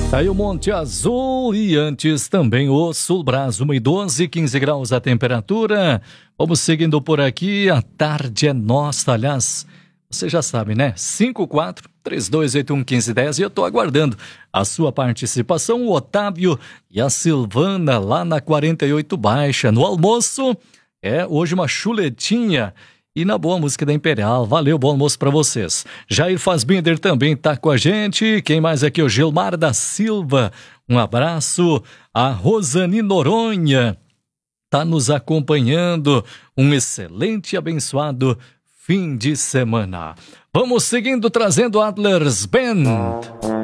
Tá aí o Monte Azul e antes também o Sul Brás, 1:12, 15 graus a temperatura. Vamos seguindo por aqui, a tarde é nossa, aliás, você já sabe, né? 54-3281-1510 e eu tô aguardando a sua participação, o Otávio e a Silvana lá na 48 Baixa. No almoço, hoje uma chuletinha e na boa música da Imperial. Valeu, bom almoço pra vocês. Jair Fassbinder também tá com a gente. Quem mais aqui? O Gilmar da Silva. Um abraço. A Rosane Noronha tá nos acompanhando. Um excelente e abençoado fim de semana. Vamos seguindo, trazendo Adler's Band.